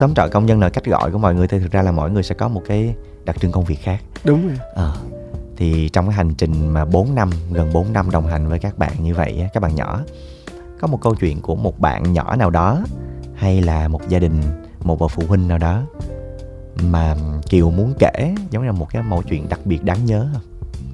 xóm trọ công nhân là cách gọi của mọi người thì thực ra là mỗi người sẽ có một cái đặc trưng công việc khác. Đúng rồi. Thì trong cái hành trình mà 4 năm, gần 4 năm đồng hành với các bạn như vậy, các bạn nhỏ, có một câu chuyện của một bạn nhỏ nào đó hay là một gia đình, một bậc phụ huynh nào đó mà Kiều muốn kể, giống như là một cái mẩu chuyện đặc biệt đáng nhớ không?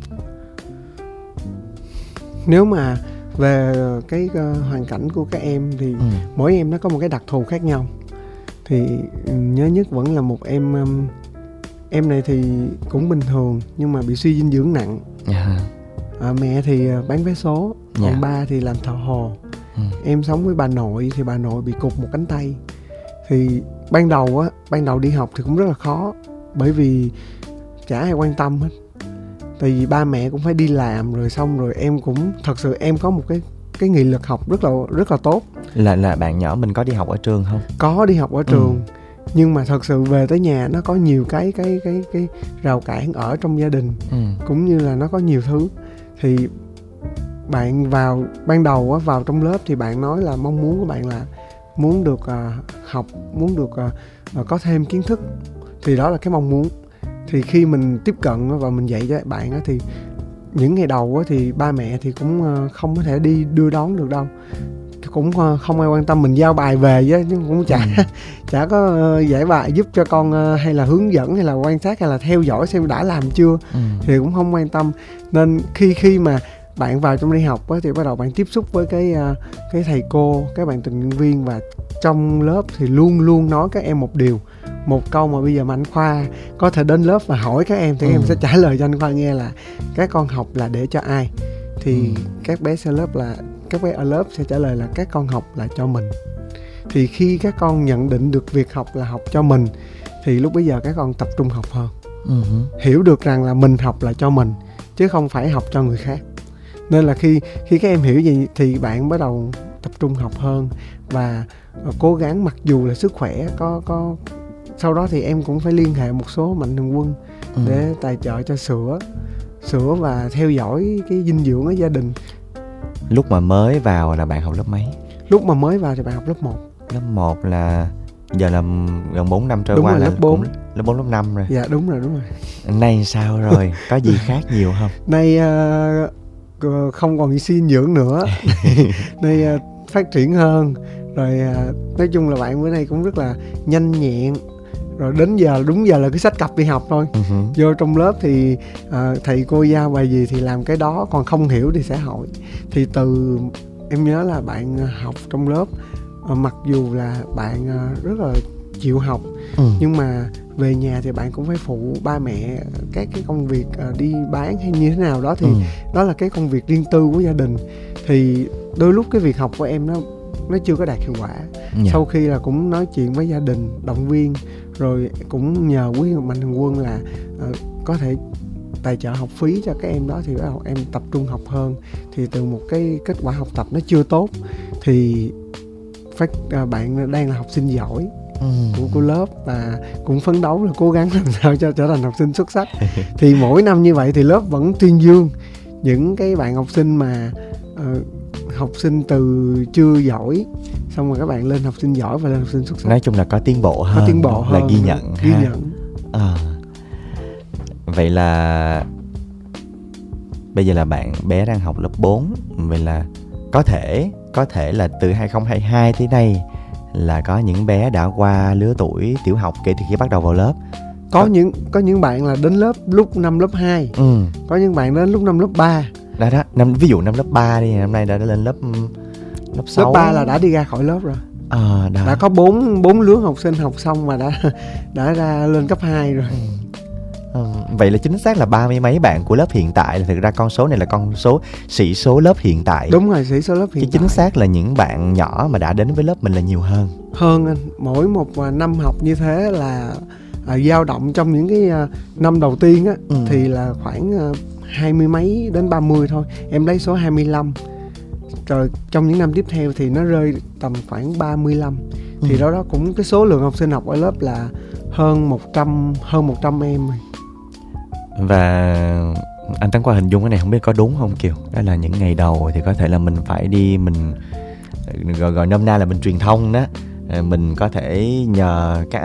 Nếu mà về cái hoàn cảnh của các em thì mỗi em nó có một cái đặc thù khác nhau. Thì nhớ nhất vẫn là một em này thì cũng bình thường nhưng mà bị suy dinh dưỡng nặng. Mẹ thì bán vé số, còn ba thì làm thợ hồ. Em sống với bà nội thì bà nội bị cụt một cánh tay. Thì ban đầu đi học thì cũng rất là khó, bởi vì chả ai quan tâm hết. Tại vì ba mẹ cũng phải đi làm rồi, xong rồi em cũng thật sự em có một cái nghị lực học rất là tốt. Là bạn nhỏ mình có đi học ở trường không? Có đi học ở trường. Nhưng mà thật sự về tới nhà nó có nhiều cái rào cản ở trong gia đình, cũng như là nó có nhiều thứ. Thì bạn ban đầu vào trong lớp thì bạn nói là mong muốn của bạn là muốn được học, muốn được có thêm kiến thức. Thì đó là cái mong muốn. Thì khi mình tiếp cận và mình dạy cho bạn thì những ngày đầu thì ba mẹ thì cũng không có thể đi đưa đón được đâu, cũng không ai quan tâm. Mình giao bài về chứ cũng chả có giải bài giúp cho con, hay là hướng dẫn, hay là quan sát, hay là theo dõi xem đã làm chưa, thì cũng không quan tâm. Nên khi mà bạn vào trong đi học thì bắt đầu bạn tiếp xúc với cái thầy cô, các bạn tình nguyện viên, và trong lớp thì luôn luôn nói các em một điều, một câu mà bây giờ mà anh Khoa có thể đến lớp và hỏi các em thì em sẽ trả lời cho anh Khoa nghe là các con học là để cho ai. Thì các bé ở lớp sẽ trả lời là các con học là cho mình. Thì khi các con nhận định được việc học là học cho mình thì lúc bấy giờ các con tập trung học hơn. Hiểu được rằng là mình học là cho mình chứ không phải học cho người khác. Nên là khi các em hiểu gì thì bạn bắt đầu tập trung học hơn và cố gắng, mặc dù là sức khỏe có sau đó thì em cũng phải liên hệ một số mạnh thường quân để tài trợ cho sữa và theo dõi cái dinh dưỡng ở gia đình. Lúc mà mới vào là bạn học lớp mấy? Lúc mà mới vào thì bạn học lớp 1. Lớp 1 là giờ là gần 4 năm trôi đúng qua rồi, là lớp 4. Lớp 4, lớp 5 rồi. Dạ đúng rồi. Nay sao rồi? Có gì khác nhiều không? Nay không còn suy dinh dưỡng nữa. Nay phát triển hơn. Rồi nói chung là bạn bữa nay cũng rất là nhanh nhẹn. Rồi đến giờ đúng giờ là cứ xách cặp đi học thôi. Vô trong lớp thì thầy cô giao bài gì thì làm cái đó, còn không hiểu thì sẽ hỏi. Thì từ em nhớ là bạn học trong lớp, mặc dù là bạn rất là chịu học, nhưng mà về nhà thì bạn cũng phải phụ ba mẹ các cái công việc đi bán hay như thế nào đó. Thì đó là cái công việc riêng tư của gia đình. Thì đôi lúc cái việc học của em nó chưa có đạt hiệu quả. Sau khi là cũng nói chuyện với gia đình, động viên, rồi cũng nhờ quý mạnh thường quân là có thể tài trợ học phí cho các em đó, thì bắt đầu em tập trung học hơn. Thì từ một cái kết quả học tập nó chưa tốt thì bạn đang là học sinh giỏi của lớp và cũng phấn đấu là cố gắng làm sao cho trở thành học sinh xuất sắc. Thì mỗi năm như vậy thì lớp vẫn tuyên dương những cái bạn học sinh mà học sinh từ chưa giỏi, xong rồi các bạn lên học sinh giỏi và lên học sinh xuất sắc. Nói chung là có tiến bộ hơn, có tiến bộ hơn, là ghi nhận. Vậy là bây giờ là bạn bé đang học lớp 4. Vậy là có thể là từ 2022 tới nay là có những bé đã qua lứa tuổi tiểu học kể từ khi bắt đầu vào lớp. Có những bạn là đến lớp lúc năm lớp 2. Có những bạn đến lúc năm lớp 3. Đó, ví dụ năm lớp 3 đi, năm nay đã lên lớp 6. Lớp 3 là đã đi ra khỏi lớp rồi. Đã có 4 lứa học sinh học xong mà đã ra lên cấp 2 rồi. Vậy là chính xác là 30 mấy bạn của lớp hiện tại, là thực ra con số này là con số sĩ số lớp hiện tại. Đúng rồi, sĩ số lớp hiện tại. Chính xác là những bạn nhỏ mà đã đến với lớp mình là nhiều hơn anh. Mỗi một năm học như thế là dao động trong những cái năm đầu tiên á, thì là khoảng 20 mấy đến 30 thôi. Em lấy số 25. Rồi trong những năm tiếp theo thì nó rơi tầm khoảng 35. Thì đó cũng cái số lượng học sinh học ở lớp là hơn 100 em rồi. Và anh Tấn Khoa hình dung cái này không biết có đúng không Kiều? Đó là những ngày đầu thì có thể là mình phải đi, mình gọi nôm na là mình truyền thông đó, mình có thể nhờ các